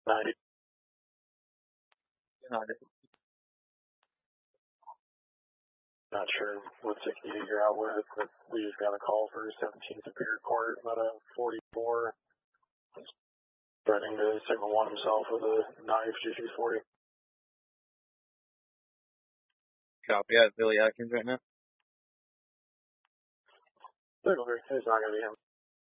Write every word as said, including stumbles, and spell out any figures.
ninety. United. Not sure what sixty-eight you're out with, but we just got a call for seventeen Superior Court, about a forty-four. He's threatening to signal one himself with a knife, G C forty. Copy. I have Billy Atkins right now. It's not going to be him.